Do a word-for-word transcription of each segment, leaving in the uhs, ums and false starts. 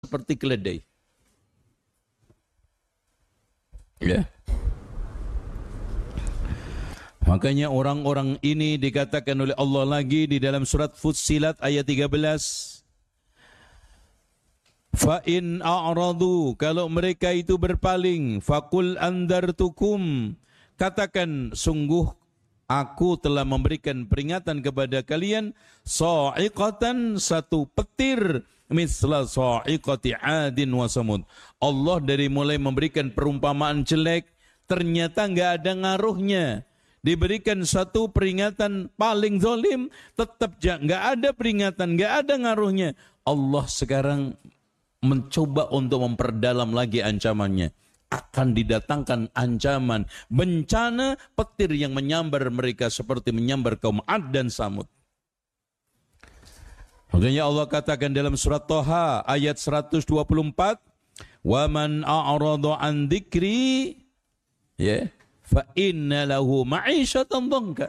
seperti keledai. Ya. Makanya orang-orang ini dikatakan oleh Allah lagi di dalam surat Fussilat ayat tiga belas. Fa in a'radu, kalau mereka itu berpaling, faqul andartukum, katakan sungguh aku telah memberikan peringatan kepada kalian, sa'iqatan, satu petir, misla sa'iqati 'adin wa samud. Allah dari mulai memberikan perumpamaan jelek, ternyata enggak ada ngaruhnya. Diberikan satu peringatan paling zalim, tetap enggak ada peringatan, enggak ada ngaruhnya. Allah sekarang mencoba untuk memperdalam lagi ancamannya. Akan didatangkan ancaman bencana petir yang menyambar mereka seperti menyambar kaum 'Ad dan Samud. Makanya Allah katakan dalam surat Thaha ayat seratus dua puluh empat, "Wa man a'rada 'an dzikri ya fa inna lahu ma'isyatan dhanka."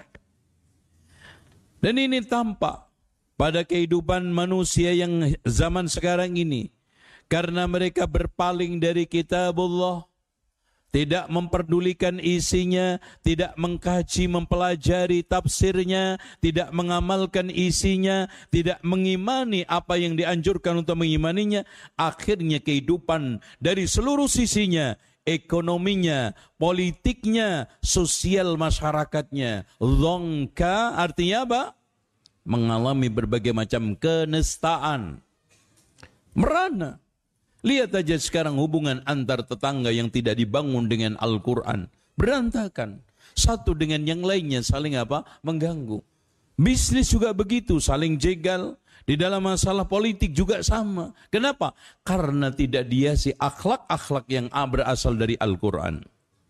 Dan ini tampak pada kehidupan manusia yang zaman sekarang ini. Karena mereka berpaling dari kitabullah, tidak memperdulikan isinya, tidak mengkaji, mempelajari tafsirnya, tidak mengamalkan isinya, tidak mengimani apa yang dianjurkan untuk mengimaninya, akhirnya kehidupan dari seluruh sisinya, ekonominya, politiknya, sosial masyarakatnya, dhonka, artinya apa? Mengalami berbagai macam kenistaan, merana. Lihat aja sekarang hubungan antar tetangga yang tidak dibangun dengan Al-Quran. Berantakan. Satu dengan yang lainnya saling apa? Mengganggu. Bisnis juga begitu, saling jegal. Di dalam masalah politik juga sama. Kenapa? Karena tidak dihiasi akhlak-akhlak yang berasal dari Al-Quran.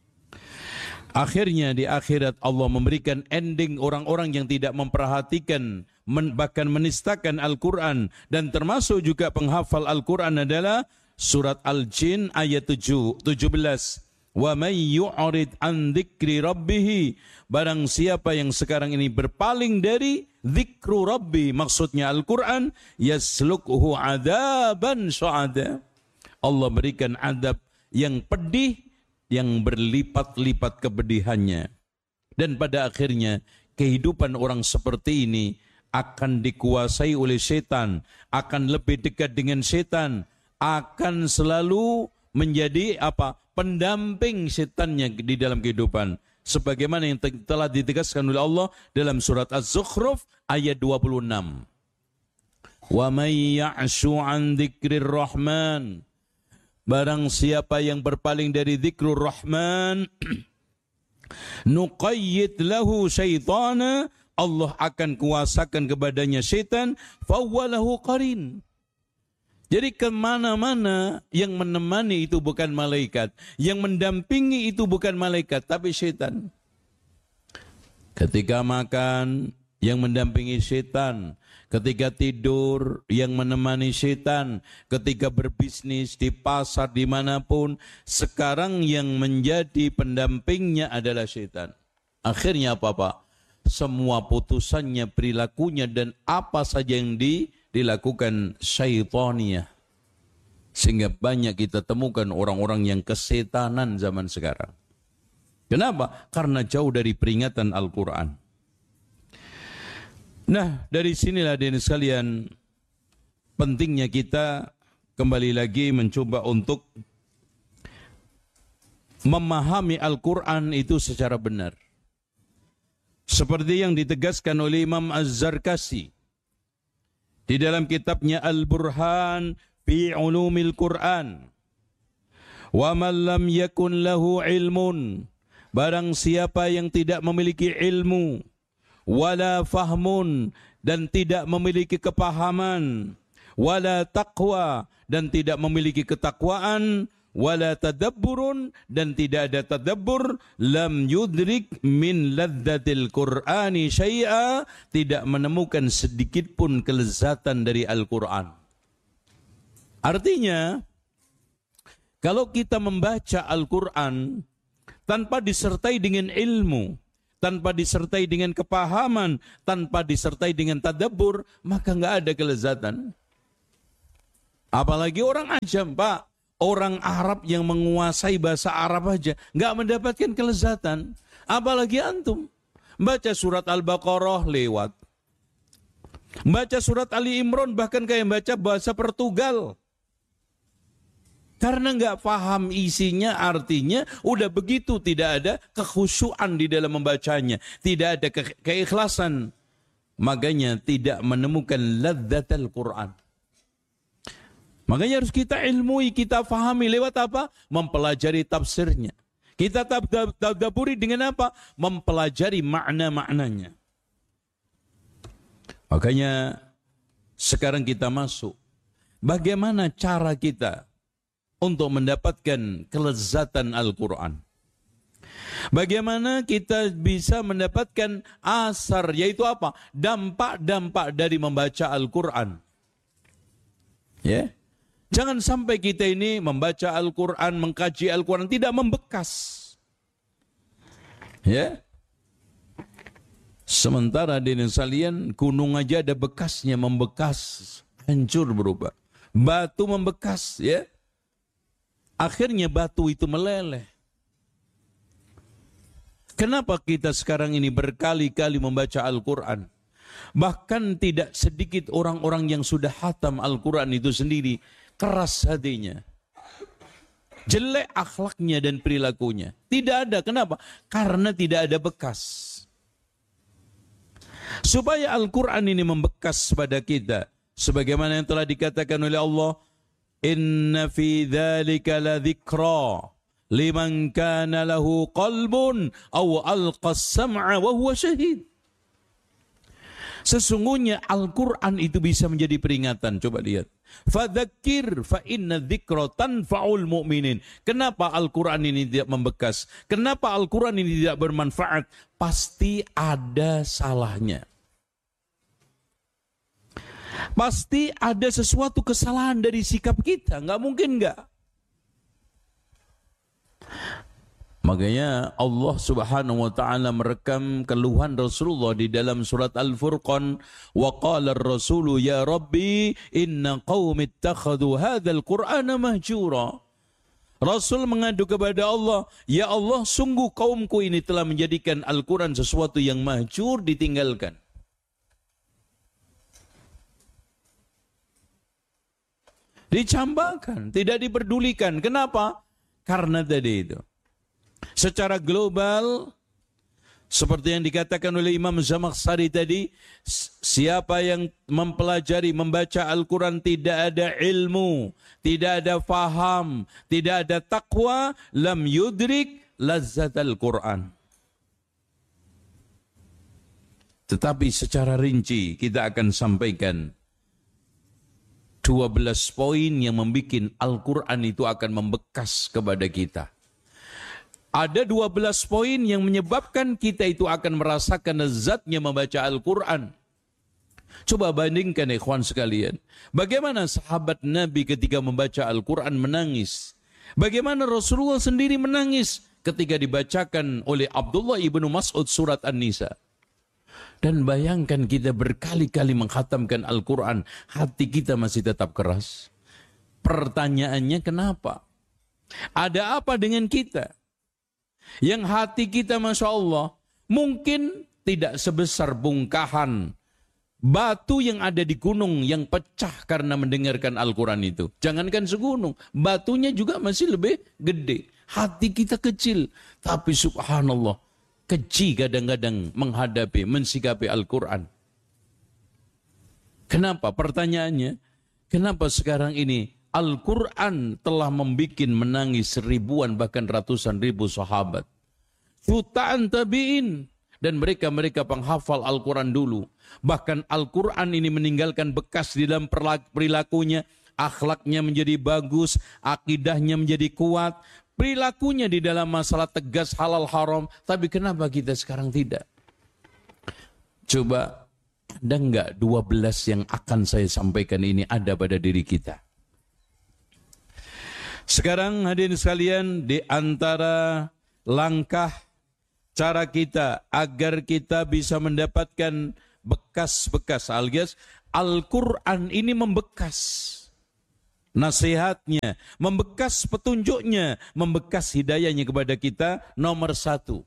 Akhirnya di akhirat Allah memberikan ending orang-orang yang tidak memperhatikan, men, bahkan menistakan Al-Quran. Dan termasuk juga penghafal Al-Quran adalah surat Al-Jin ayat tujuh, tujuh belas. Wa may yu'rid an dzikri rabbih, barang siapa yang sekarang ini berpaling dari dzikru rabbi, maksudnya Al-Quran, yaslukhu adaban syu'ada. Allah berikan adab yang pedih, yang berlipat-lipat kepedihannya. Dan pada akhirnya kehidupan orang seperti ini akan dikuasai oleh setan, akan lebih dekat dengan setan, akan selalu menjadi apa? Pendamping setannya di dalam kehidupan. Sebagaimana yang telah ditegaskan oleh Allah dalam surat Az-Zukhruf ayat dua puluh enam. Wa may ya'shu 'an dzikrir rahman, barang siapa yang berpaling dari zikrul Rahman, nuqayyid lahu syaitana, Allah akan kuasakan kepadanya syaitan, fawwalahu qarin. Jadi kemana-mana yang menemani itu bukan malaikat, yang mendampingi itu bukan malaikat, tapi syaitan. Ketika makan, yang mendampingi syaitan. Ketika tidur, yang menemani syaitan. Ketika berbisnis di pasar dimanapun, sekarang yang menjadi pendampingnya adalah syaitan. Akhirnya apa-apa? Semua putusannya, perilakunya, dan apa saja yang di, dilakukan syaitaniyah. Sehingga banyak kita temukan orang-orang yang kesetanan zaman sekarang. Kenapa? Karena jauh dari peringatan Al-Quran. Nah, dari sinilah hadirin sekalian, pentingnya kita kembali lagi mencoba untuk memahami Al-Quran itu secara benar. Seperti yang ditegaskan oleh Imam Az-Zarkasi di dalam kitabnya Al-Burhan fi Ulumil Quran. Wa man lam yakun lahu ilmun, barang siapa yang tidak memiliki ilmu, wala fahmun, dan tidak memiliki kepahaman, wala taqwa, dan tidak memiliki ketakwaan, wala tadabburun, dan tidak ada tadabbur, lam yudrik min ladzatil Qur'ani syai'a, tidak menemukan sedikit pun kelezatan dari Al-Quran. Artinya, kalau kita membaca Al-Quran tanpa disertai dengan ilmu, tanpa disertai dengan kepahaman, tanpa disertai dengan tadabbur, maka enggak ada kelezatan. Apalagi orang ajam, Pak. Orang Arab yang menguasai bahasa Arab aja nggak mendapatkan kelezatan. Apalagi antum. Baca surat Al-Baqarah lewat. Baca surat Ali Imran bahkan kayak baca bahasa Portugal. Karena nggak paham isinya, artinya udah begitu, tidak ada kekhusyuan di dalam membacanya. Tidak ada ke keikhlasan. Makanya tidak menemukan ladzatul Quran. Makanya harus kita ilmui, kita fahami lewat apa? Mempelajari tafsirnya. Kita tadabburi dengan apa? Mempelajari makna-maknanya. Makanya sekarang kita masuk. Bagaimana cara kita untuk mendapatkan kelezatan Al-Quran? Bagaimana kita bisa mendapatkan asar, yaitu apa? Dampak-dampak dari membaca Al-Quran. Ya. Yeah. Jangan sampai kita ini membaca Al-Quran, mengkaji Al-Quran, tidak membekas. Ya. Sementara di sekalian, gunung aja ada bekasnya, membekas, hancur berubah. Batu membekas, ya. Akhirnya batu itu meleleh. Kenapa kita sekarang ini berkali-kali membaca Al-Quran? Bahkan tidak sedikit orang-orang yang sudah hatam Al-Quran itu sendiri keras hatinya, jelek akhlaknya dan perilakunya. Tidak ada. Kenapa? Karena tidak ada bekas. Supaya Al-Quran ini membekas pada kita, sebagaimana yang telah dikatakan oleh Allah, inna fi dzalika ladzikra liman kana lahu qalbun aw alqa as-sam'a wa huwa syahid. Sesungguhnya Al-Quran itu bisa menjadi peringatan. Coba lihat. Fadzakir fa inna dzikra tanfa'ul mu'minin. Kenapa Al-Quran ini tidak membekas? Kenapa Al-Quran ini tidak bermanfaat? Pasti ada salahnya. Pasti ada sesuatu kesalahan dari sikap kita. Nggak mungkin nggak. Makanya Allah Subhanahu wa taala merekam keluhan Rasulullah di dalam surat Al-Furqan, wa qala ar-rasulu ya rabbi inna qaumi ittakhadhu hadzal qur'ana mahjura. Rasul mengadu kepada Allah, ya Allah, sungguh kaumku ini telah menjadikan Al-Quran sesuatu yang mahjur, ditinggalkan. Dicambakan, tidak diperdulikan. Kenapa? Karena tadi itu. Secara global, seperti yang dikatakan oleh Imam Zamakhsyari tadi, siapa yang mempelajari, membaca Al-Quran tidak ada ilmu, tidak ada faham, tidak ada taqwa, lam yudrik lazzat Al-Quran. Tetapi secara rinci kita akan sampaikan dua belas poin yang membuat Al-Quran itu akan membekas kepada kita. Ada dua belas poin yang menyebabkan kita itu akan merasakan lezatnya membaca Al-Quran. Coba bandingkan ikhwan sekalian. Bagaimana sahabat Nabi ketika membaca Al-Quran menangis. Bagaimana Rasulullah sendiri menangis ketika dibacakan oleh Abdullah ibnu Mas'ud surat An-Nisa. Dan bayangkan kita berkali-kali menghatamkan Al-Quran, hati kita masih tetap keras. Pertanyaannya kenapa? Ada apa dengan kita? Yang hati kita Masya Allah mungkin tidak sebesar bongkahan batu yang ada di gunung yang pecah karena mendengarkan Al-Quran itu. Jangankan segunung, batunya juga masih lebih gede. Hati kita kecil, tapi subhanallah, keji kadang-kadang menghadapi, mensikapi Al-Quran. Kenapa? Pertanyaannya, kenapa sekarang ini Al-Quran telah membuat menangis ribuan bahkan ratusan ribu sahabat. Jutaan tabi'in. Dan mereka-mereka penghafal Al-Quran dulu. Bahkan Al-Quran ini meninggalkan bekas di dalam perilakunya. Akhlaknya menjadi bagus. Akidahnya menjadi kuat. Perilakunya di dalam masalah tegas halal haram. Tapi kenapa kita sekarang tidak? Coba, ada enggak dua belas yang akan saya sampaikan ini ada pada diri kita? Sekarang hadirin sekalian, di antara langkah cara kita agar kita bisa mendapatkan bekas-bekas alias Al-Quran ini membekas. nasihatnya, membekas petunjuknya, membekas hidayahnya kepada kita. Nomor satu,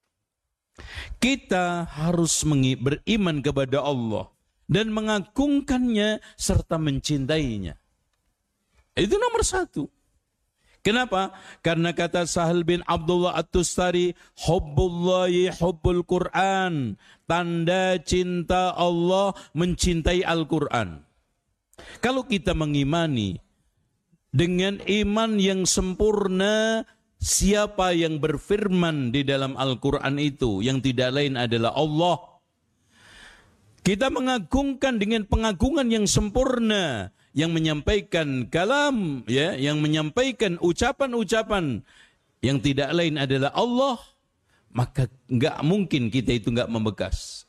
kita harus beriman kepada Allah dan mengagungkannya serta mencintainya. Itu nomor satu. Kenapa? Karena kata Sahal bin Abdullah At-Tustari, hubbullahi hubbul Quran. Tanda cinta Allah mencintai Al-Quran. Kalau kita mengimani dengan iman yang sempurna, siapa yang berfirman di dalam Al-Quran itu, yang tidak lain adalah Allah. Kita mengagungkan dengan pengagungan yang sempurna, yang menyampaikan kalam, ya, yang menyampaikan ucapan-ucapan yang tidak lain adalah Allah, maka enggak mungkin kita itu enggak membekas.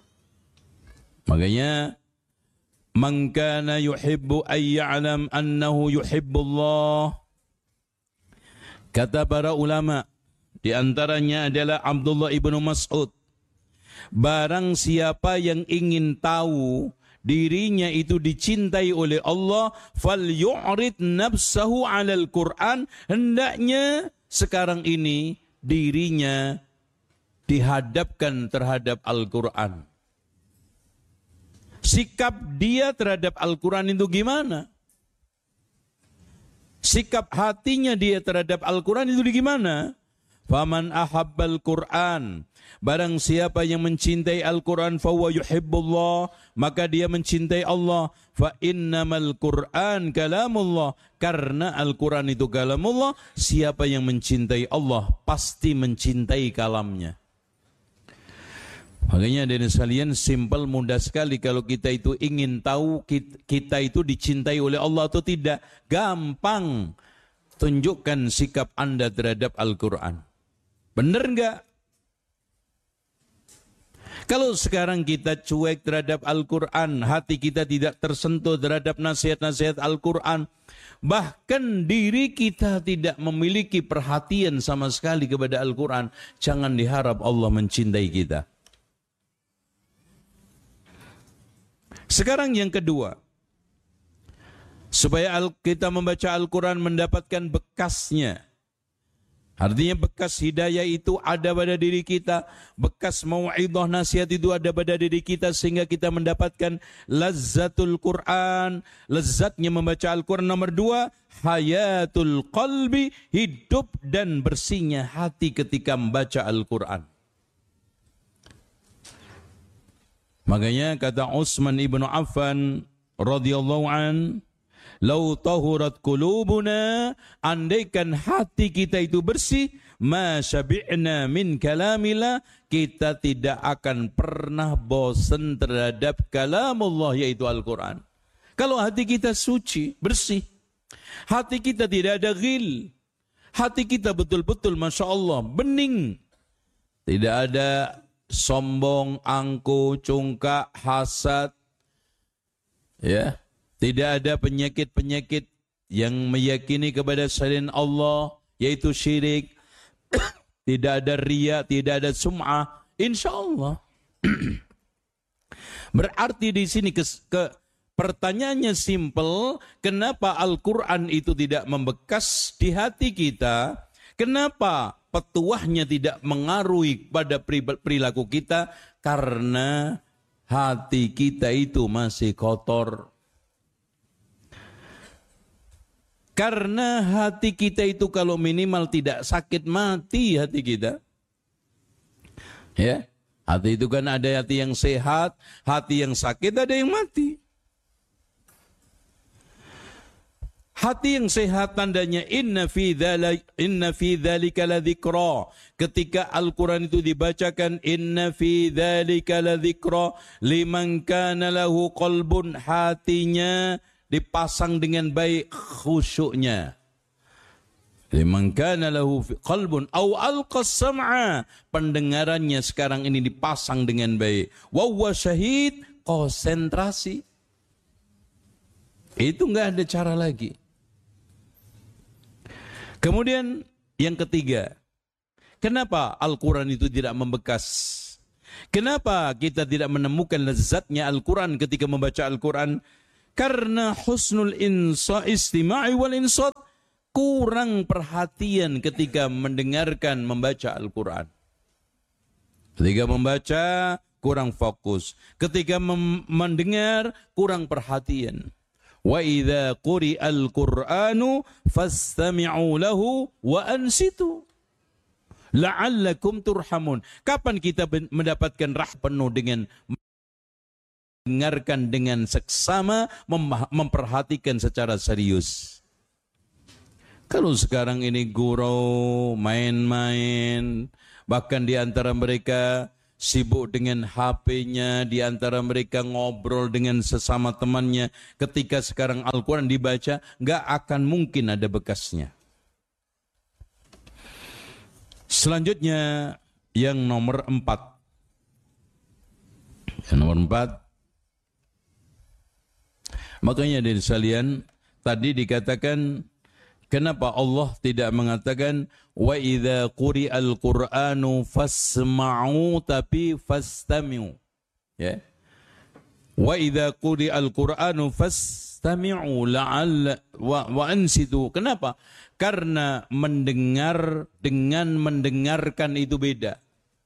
Makanya, man kana yuhibbu ay ya'lam annahu yuhibbullah. Kata para ulama, di antaranya adalah Abdullah ibnu Mas'ud, barang siapa yang ingin tahu dirinya itu dicintai oleh Allah, fal yu'rid nafsahu 'alal Qur'an, hendaknya sekarang ini dirinya dihadapkan terhadap Al-Qur'an. Sikap dia terhadap Al-Qur'an itu gimana? Sikap hatinya dia terhadap Al-Qur'an itu gimana? Faman ahabbal Qur'an, barang siapa yang mencintai Al-Quran, fahuwa yuhibbullah, maka dia mencintai Allah. Fa innamal Quran kalamullah, karena Al-Quran itu kalamullah. Siapa yang mencintai Allah pasti mencintai kalamnya. Makanya dari sekalian, simpel, mudah sekali kalau kita itu ingin tahu kita itu dicintai oleh Allah atau tidak. Gampang, tunjukkan sikap Anda terhadap Al-Quran. Benar enggak? Kalau sekarang kita cuek terhadap Al-Quran, hati kita tidak tersentuh terhadap nasihat-nasihat Al-Quran, bahkan diri kita tidak memiliki perhatian sama sekali kepada Al-Quran, jangan diharap Allah mencintai kita. Sekarang yang kedua, supaya kita membaca Al-Quran mendapatkan bekasnya. Artinya bekas hidayah itu ada pada diri kita, bekas mau'idhah nasihat itu ada pada diri kita, sehingga kita mendapatkan lazzatul Quran, lezatnya membaca Al-Quran. Nomor dua, hayatul qalbi, hidup dan bersihnya hati ketika membaca Al-Quran. Makanya kata Utsman ibnu Affan radhiyallahu an, lau tahurat qulubuna, andaikan hati kita itu bersih, ma syabi'na min kalamillah, kita tidak akan pernah bosan terhadap kalamullah, yaitu Al-Quran. Kalau hati kita suci, bersih, hati kita tidak ada ghil, hati kita betul-betul Masya Allah bening, tidak ada sombong, angku, congkak, hasad, ya, tidak ada penyakit-penyakit yang meyakini kepada selain Allah, yaitu syirik. Tidak ada riya, tidak ada sum'ah. Insya Allah. Berarti di sini ke, ke pertanyaannya simple, kenapa Al-Quran itu tidak membekas di hati kita? Kenapa petuahnya tidak mengaruhi pada perilaku kita? Karena hati kita itu masih kotor. Karena hati kita itu kalau minimal tidak sakit mati hati kita. Ya, hati itu kan ada hati yang sehat, hati yang sakit, ada yang mati. Hati yang sehat tandanya inna fi dzalika inna fi dzalika ladzikra. Ketika Al-Qur'an itu dibacakan, inna fi dzalika ladzikra liman kana lahu qalbun, hatinya dipasang dengan baik khusyuknya. Liman kana lahu qalbun aw alqas sam'a, pendengarannya sekarang ini dipasang dengan baik. Wa huwa syahid, konsentrasi. Itu enggak ada cara lagi. Kemudian yang ketiga, kenapa Al-Quran itu tidak membekas? Kenapa kita tidak menemukan lezatnya Al-Quran ketika membaca Al-Quran? Karena husnul insa istima'i wal insat, kurang perhatian ketika mendengarkan membaca Al-Quran. Ketika membaca kurang fokus, ketika mendengar kurang perhatian. Wa idza quri'al Qur'anu fastami'u lahu wa ansitu la'allakum turhamun. Kapan kita mendapatkan rah penuh dengan mendengarkan dengan seksama, memperhatikan secara serius? Kalau sekarang ini gurau, main-main, bahkan di antara mereka sibuk dengan H P-nya, di antara mereka ngobrol dengan sesama temannya. Ketika sekarang Al-Quran dibaca, nggak akan mungkin ada bekasnya. Selanjutnya yang nomor empat. Yang nomor empat. Makanya dari sekalian, tadi dikatakan, kenapa Allah tidak mengatakan wa idza quri'al Qur'anu fasma'u, tapi fastami'u, ya. Wa idza quri'al Qur'anu fastami'u la'alla wa, wa ansitu. Kenapa? Karena mendengar dengan mendengarkan itu beda.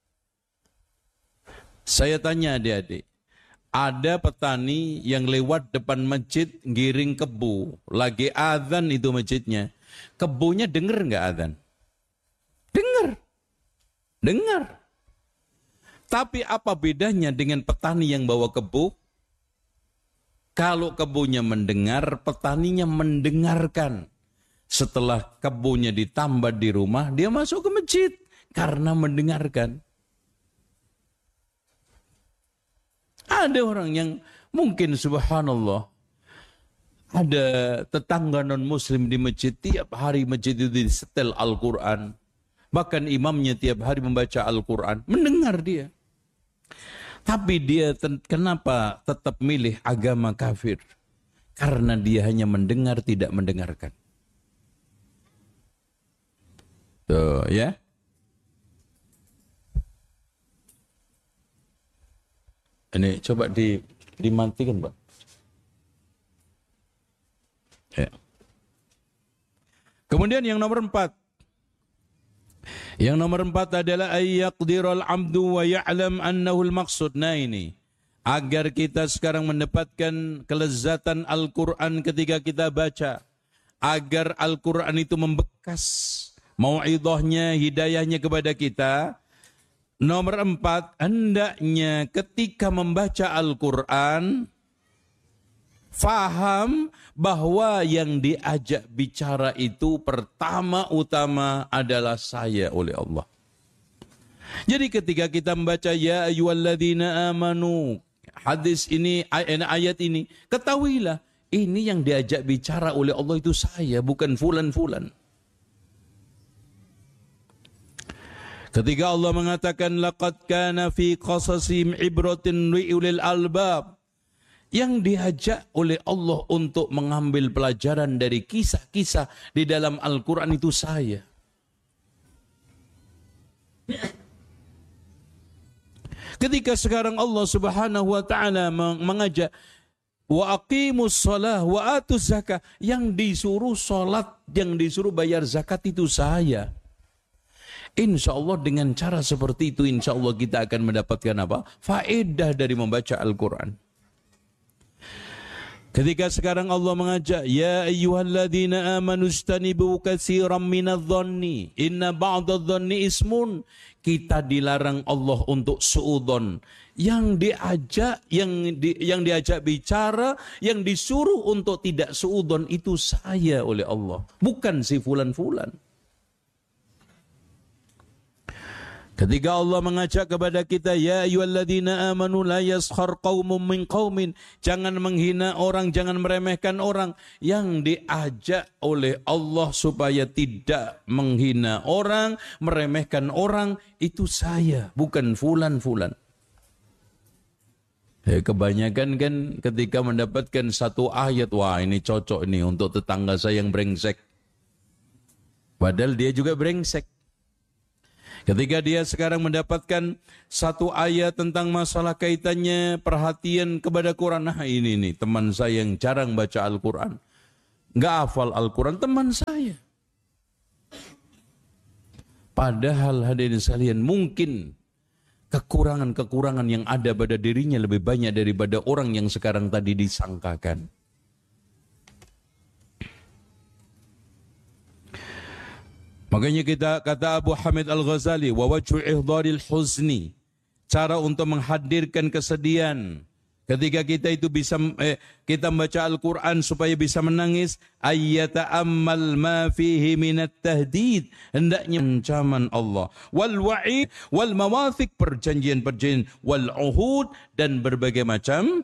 Saya tanya adik-adik, ada petani yang lewat depan masjid giring kebu, lagi azan itu masjidnya. Kebunya dengar nggak azan? Dengar. Dengar. Tapi apa bedanya dengan petani yang bawa kebu? Kalau kebunya mendengar, petaninya mendengarkan. Setelah kebunya ditambah di rumah, dia masuk ke masjid karena mendengarkan. Ada orang yang mungkin subhanallah, ada tetangga non-muslim di masjid, tiap hari masjid itu disetel Al-Quran. Bahkan imamnya tiap hari membaca Al-Quran, mendengar dia. Tapi dia kenapa tetap milih agama kafir? Karena dia hanya mendengar, tidak mendengarkan. Tuh ya. Ini coba di, dimatikan, Pak. Ya. Kemudian yang nomor empat. Yang nomor empat adalah ayyaqdirul amdu wa ya'lam annahu al-maqsud. Nah ini, agar kita sekarang mendapatkan kelezatan Al-Quran ketika kita baca. Agar Al-Quran itu membekas mau'idhahnya, hidayahnya kepada kita. Nomor empat, hendaknya ketika membaca Al-Quran, faham bahwa yang diajak bicara itu pertama utama adalah saya oleh Allah. Jadi ketika kita membaca ya ayyuhalladzina amanu, hadis ini, ayat ini, ketahuilah ini yang diajak bicara oleh Allah itu saya, bukan fulan-fulan. Ketika Allah mengatakan laqad kana fi qasasihim ibratun liulil albab, yang diajak oleh Allah untuk mengambil pelajaran dari kisah-kisah di dalam Al-Quran itu saya. Ketika sekarang Allah Subhanahu wa taala mengajak wa aqimus shalah wa atuz zakah, yang disuruh salat, yang disuruh bayar zakat itu saya. Insya Allah dengan cara seperti itu, insya Allah kita akan mendapatkan apa? Faedah dari membaca Al-Quran. Ketika sekarang Allah mengajak, ya ayyuhalladzina amanu istanibu katsiran minadh-dhanni inna ba'dadh-dhanni ismun. Kita dilarang Allah untuk suudzon. Yang diajak, yang di, yang diajak bicara, yang disuruh untuk tidak suudzon itu saya oleh Allah, bukan si fulan-fulan. Ketika Allah mengajak kepada kita, ya ayyuhalladzina amanu la yaskhar qaumun min qaumin, jangan menghina orang, jangan meremehkan orang. Yang diajak oleh Allah supaya tidak menghina orang, meremehkan orang, itu saya, bukan fulan-fulan. Ya, kebanyakan kan ketika mendapatkan satu ayat, wah ini cocok ini untuk tetangga saya yang brengsek. Padahal dia juga brengsek. Ketika dia sekarang mendapatkan satu ayat tentang masalah kaitannya perhatian kepada Quran. Nah ini nih teman saya yang jarang baca Al-Quran. Nggak hafal Al-Quran, teman saya. Padahal hadirin sekalian mungkin kekurangan-kekurangan yang ada pada dirinya lebih banyak daripada orang yang sekarang tadi disangkakan. Makanya kita kata Abu Hamid Al-Ghazali, wa wajhu ihdharil huzni, cara untuk menghadirkan kesedihan ketika kita itu bisa eh, kita membaca Al-Qur'an supaya bisa menangis, ayyata'ammal ma fihi minat tahdid, hendaknya ancaman Allah, wal wa'id wal mawathiq, perjanjian-perjanjian, wal uhud, dan berbagai macam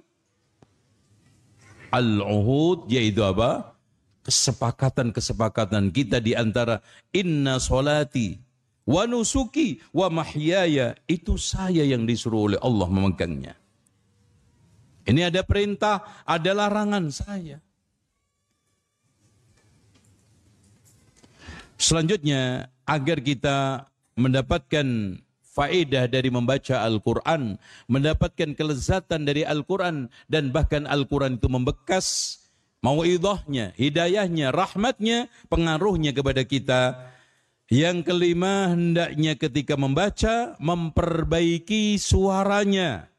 al-uhud, yaitu apa? Kesepakatan-kesepakatan kita di antara inna solati wa nusuki wa mahyaya, itu saya yang disuruh oleh Allah memegangnya. Ini ada perintah, ada larangan saya. Selanjutnya, agar kita mendapatkan faedah dari membaca Al-Quran, mendapatkan kelezatan dari Al-Quran, dan bahkan Al-Quran itu membekas mau'idhahnya, hidayahnya, rahmatnya, pengaruhnya kepada kita. Yang kelima, hendaknya ketika membaca, memperbaiki suaranya.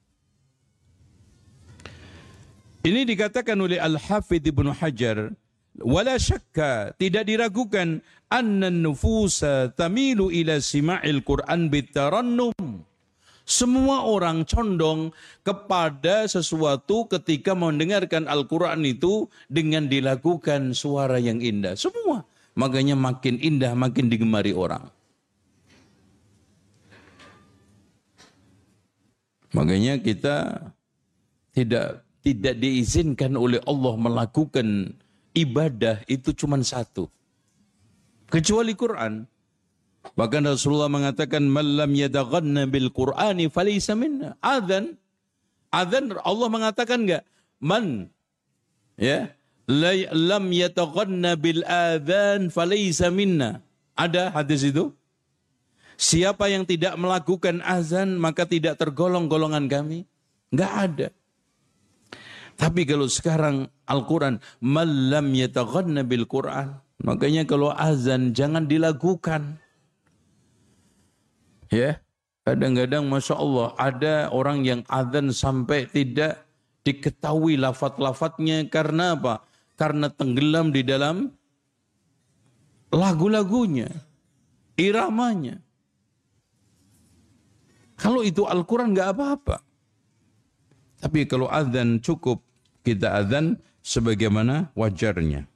Ini dikatakan oleh Al-Hafidh Ibnu Hajar, wala syakka, tidak diragukan, anna nufusa tamilu ila sima'il Qur'an bitarannum. Semua orang condong kepada sesuatu ketika mendengarkan Al-Quran itu dengan dilakukan suara yang indah. Semua. Makanya makin indah, makin digemari orang. Makanya kita tidak tidak diizinkan oleh Allah melakukan ibadah itu cuma satu. Kecuali Quran. Bahkan Rasulullah mengatakan, man lam yataghanna bil Qur'ani falaysa minna. Adzan, adzan Allah mengatakan enggak? Man ya, lam yataghanna bil adzan falaysa minna. Ada hadis itu? Siapa yang tidak melakukan azan maka tidak tergolong golongan kami? Enggak ada. Tapi kalau sekarang Al-Quran, man lam yataghanna bil Qur'an, makanya kalau azan jangan dilakukan. Ya, kadang-kadang Masya Allah ada orang yang adzan sampai tidak diketahui lafaz-lafaznya. Karena apa? Karena tenggelam di dalam lagu-lagunya, iramanya. Kalau itu Al-Quran nggak apa-apa. Tapi kalau adzan cukup kita adzan sebagaimana wajarnya.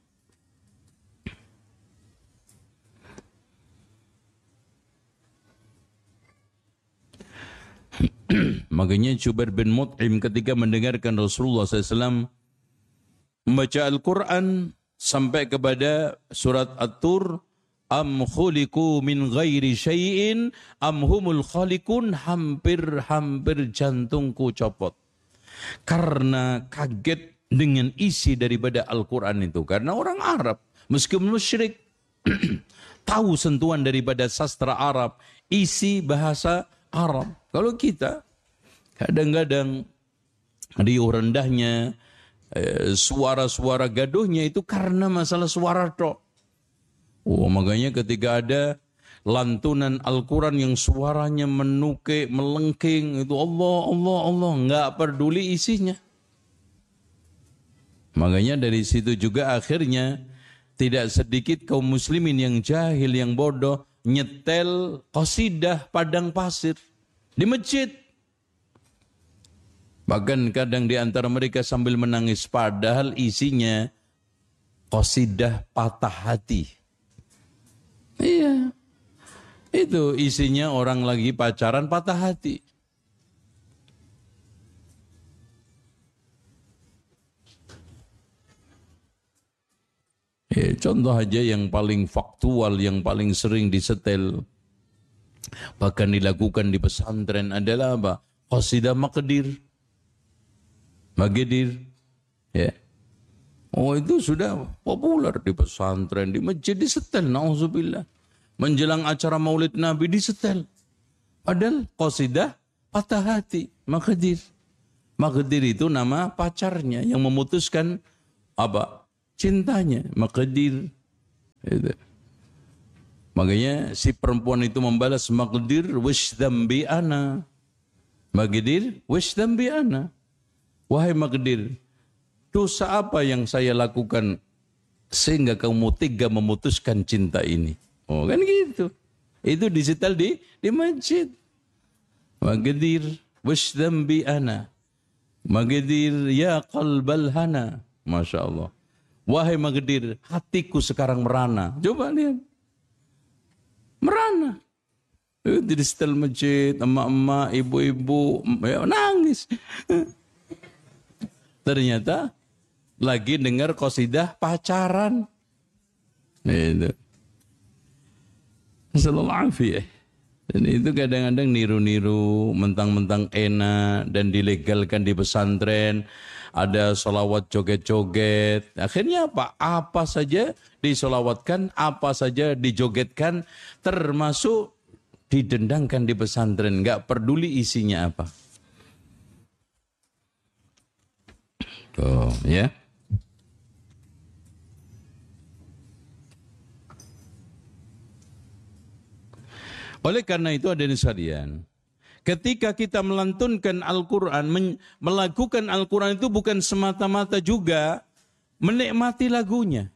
Makanya Jubair bin Mut'im ketika mendengarkan Rasulullah shallallahu alaihi wasallam membaca Al-Quran sampai kepada surat At-Tur, am khuliqu min ghairi syai'in am humul khaliqun, hampir-hampir jantungku copot. Karena kaget dengan isi daripada Al-Quran itu. Karena orang Arab, meskipun musyrik, tahu sentuhan daripada sastra Arab, isi bahasa Arab. Kalau kita kadang-kadang riuh rendahnya, eh, suara-suara gaduhnya itu karena masalah suara tok. Oh, makanya ketika ada lantunan Al-Quran yang suaranya menukik, melengking, itu Allah, Allah, Allah, nggak peduli isinya. Makanya dari situ juga akhirnya tidak sedikit kaum muslimin yang jahil, yang bodoh, nyetel qasidah padang pasir di masjid. Bahkan kadang di antara mereka sambil menangis, padahal isinya qasidah patah hati. Iya, itu isinya orang lagi pacaran patah hati. Ya, contoh aja yang paling faktual, yang paling sering disetel, bahkan dilakukan di pesantren adalah apa? Qasidah Maqdir. Maqdir. Ya. Oh, itu sudah populer di pesantren, di masjid disetel, na'udzubillah. menjelang acara Maulid Nabi disetel. Padahal qasidah patah hati, Maghdir. Maghdir itu nama pacarnya yang memutuskan apa? Cintanya, Maghdir. Itu. Makanya si perempuan itu membalas, Maghdir wishdambi ana. Maghdir wishdambi ana. Wahai Maghdir, dosa apa yang saya lakukan sehingga kamu tega memutuskan cinta ini? Oh kan gitu. Itu disetel di di masjid. Maghdir wishdambi ana. Maghdir ya qalbal hana. Masya Allah. Wahai Maghdir, hatiku sekarang merana. Coba lihat. Merana. Itu di setel masjid, emak-emak, ibu-ibu, ya, nangis. Ternyata lagi dengar qasidah pacaran. Itu. Assalamualaikum. Dan itu kadang-kadang niru-niru, mentang-mentang enak dan dilegalkan di pesantren. Ada solawat joget-joget. Akhirnya apa? Apa saja disolawatkan, apa saja dijogetkan, termasuk didendangkan di pesantren. Enggak peduli isinya apa. Tuh, ya. Oleh karena itu ada sekalian, ketika kita melantunkan Al-Quran, melakukan Al-Quran itu bukan semata-mata juga menikmati lagunya.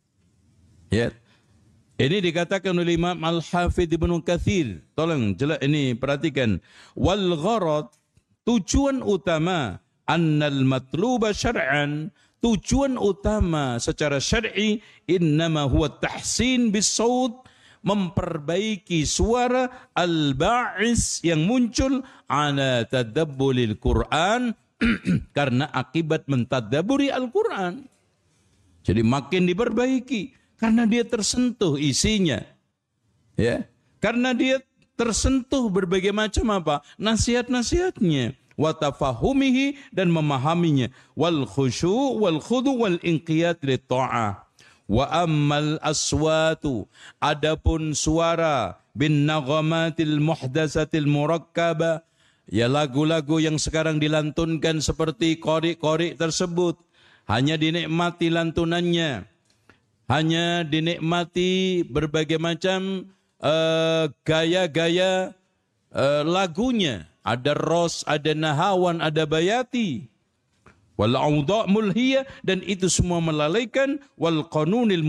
Ya, ini dikatakan oleh Imam Al-Hafidh Ibnu Katsir. Tolong jelas ini perhatikan. Wal gharad, tujuan utama, annal matluba syar'an, tujuan utama secara syar'i, innama huwa tahsin bis saut, memperbaiki suara al-ba'is yang muncul ala tadabbulil Quran karena akibat mentadaburi Al-Quran. Jadi makin diperbaiki karena dia tersentuh isinya. Ya, karena dia tersentuh berbagai macam apa? Nasihat-nasihatnya, wa tafahumihi dan memahaminya, wal khusyu' wal khudu' wal inqiyad li ta'ah. Wa ammal aswatu, adapun suara, bin naghamatil muhdatsatil murakkabah, ya lagu-lagu yang sekarang dilantunkan seperti qori-qori tersebut, hanya dinikmati lantunannya, hanya dinikmati berbagai macam uh, gaya-gaya uh, lagunya, ada ros, ada nahawan, ada bayati. Wal audha' mulhiyah, dan itu semua melalaikan, wal qanunil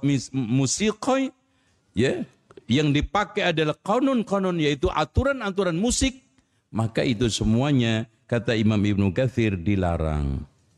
musiqai, ya, yang dipakai adalah kanun-kanun, yaitu aturan-aturan musik, maka itu semuanya kata Imam Ibnu Katsir dilarang.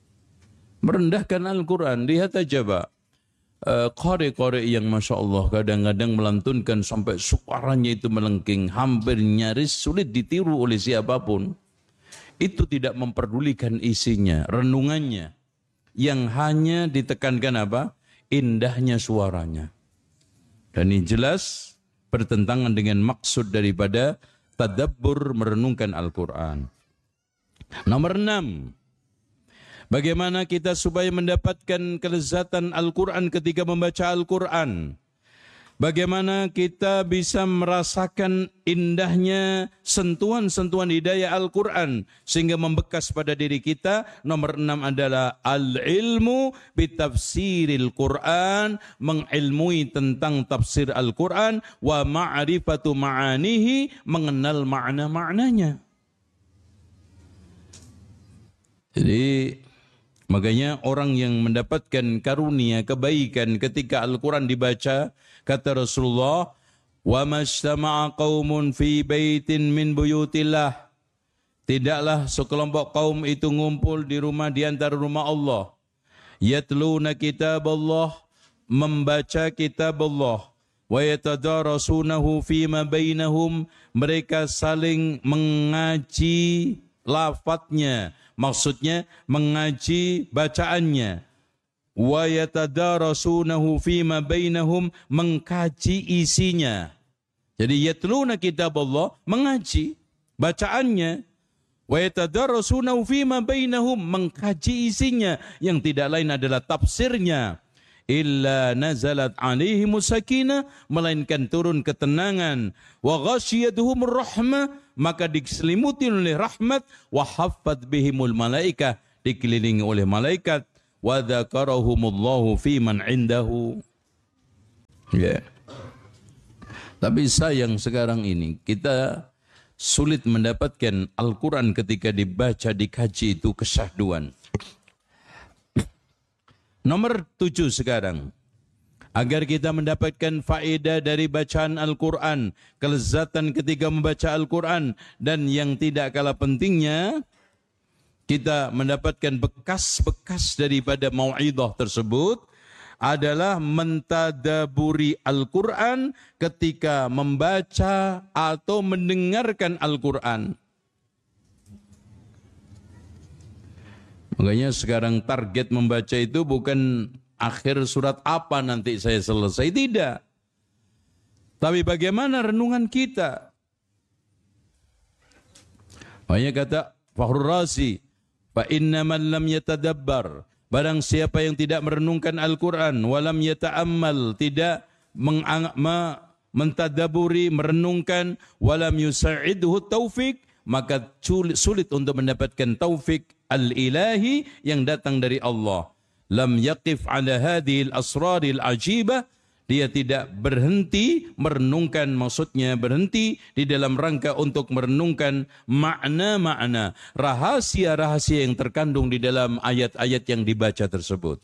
Merendahkan Al-Quran, lihat aja Pak, uh, qari-qari yang Masya Allah kadang-kadang melantunkan sampai suaranya itu melengking, hampir nyaris sulit ditiru oleh siapapun. Itu tidak memperdulikan isinya, renungannya. Yang hanya ditekankan apa? Indahnya suaranya. Dan ini jelas bertentangan dengan maksud daripada tadabbur merenungkan Al-Quran. Nomor enam. Bagaimana kita supaya mendapatkan kelezatan Al-Quran ketika membaca Al-Quran? Bagaimana kita bisa merasakan indahnya sentuhan-sentuhan hidayah Al-Quran sehingga membekas pada diri kita? Nomor enam adalah al-ilmu bitafsiril Quran, mengilmui tentang tafsir Al-Quran, wa ma'rifatu ma'anihi, mengenal makna-maknanya. Jadi makanya orang yang mendapatkan karunia, kebaikan ketika Al-Quran dibaca, kata Rasulullah, wa mashtama'a qaumun fi baitin min buyutillah, tidaklah sekelompok kaum itu ngumpul di rumah di antara rumah Allah, yatluna kitab Allah, membaca kitab Allah, wa yatadarasunahu fima bainahum, mereka saling mengaji lafadznya, maksudnya mengaji bacaannya, wa yatadarasunahu fima bainahum, mengkaji isinya. Jadi yatluna kitab Allah, mengaji bacaannya, wa yatadarasunahu fima bainahum, mengkaji isinya, yang tidak lain adalah tafsirnya, illa nazalat alaihimus sakinah, melainkan turun ketenangan, wa ghasyiyatuhumur rahmah, maka diselimuti oleh rahmat, wa haffat bihimul malaikah, dikelilingi oleh malaikat, wa dzakarahumullahu fi man indahu. Ya. Yeah. Tapi sayang sekarang ini kita sulit mendapatkan Al-Quran ketika dibaca, dikaji itu kesyahduan. Nomor tujuh sekarang. Agar kita mendapatkan faedah dari bacaan Al-Quran, kelezatan ketika membaca Al-Quran, dan yang tidak kalah pentingnya, kita mendapatkan bekas-bekas daripada mau'idhah tersebut, adalah mentadaburi Al-Quran ketika membaca atau mendengarkan Al-Quran. Makanya sekarang target membaca itu bukan akhir surat apa nanti saya selesai, tidak. Tapi bagaimana renungan kita? Makanya kata Fakhrur Razi, fa inna man lam yatadabbar, barang siapa yang tidak merenungkan Al-Quran, walam yata'ammal, tidak mentadaburi, merenungkan, walam yusa'idhu taufik, maka sulit untuk mendapatkan taufik al-ilahi yang datang dari Allah. Lam yaqif ala hadhil asraril ajibah, dia tidak berhenti merenungkan, maksudnya berhenti di dalam rangka untuk merenungkan makna-makna, rahasia-rahasia yang terkandung di dalam ayat-ayat yang dibaca tersebut.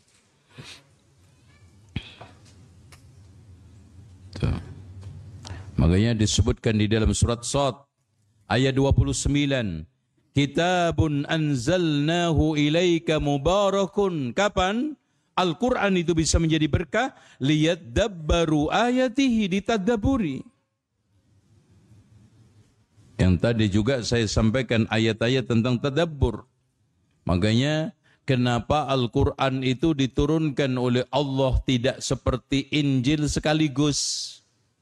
Tuh. Makanya disebutkan di dalam surat Shad ayat dua puluh sembilan, Kitabun anzalnahu ilaika mubarakun. Kapan Al-Quran itu bisa menjadi berkah? Liyadabbaru ayatihi, ditadaburi. Yang tadi juga saya sampaikan ayat-ayat tentang tadabbur. Makanya kenapa Al-Quran itu diturunkan oleh Allah tidak seperti Injil sekaligus.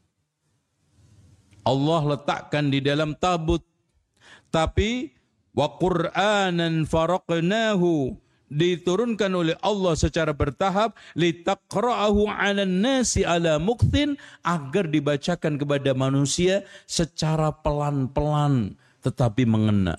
Allah letakkan di dalam tabut. Tapi wa Qur'anan faraqnahu, diturunkan oleh Allah secara bertahap, litaqra'ahu 'alan nasi 'ala muqtin, agar dibacakan kepada manusia secara pelan-pelan tetapi mengena.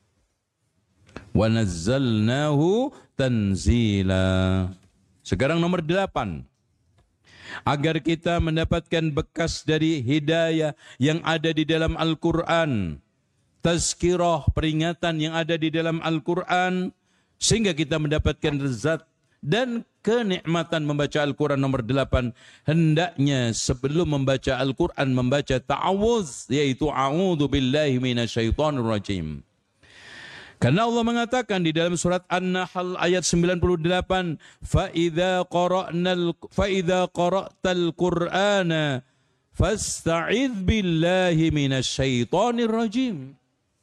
Wa nazzalnahu tanzila. Sekarang nomor delapan. Agar kita mendapatkan bekas dari hidayah yang ada di dalam Al-Quran, tazkirah, peringatan yang ada di dalam Al-Quran, sehingga kita mendapatkan lezat dan kenikmatan membaca Al-Quran. Nomor delapan, hendaknya sebelum membaca Al-Quran membaca ta'awuz, yaitu a'udzu billahi minasyaitonir rajim. Karena Allah mengatakan di dalam surat An-Nahl ayat sembilan puluh delapan, fa idza qara'nal fa idza qara'tal Qur'ana fasta'idz billahi minasyaitonir rajim.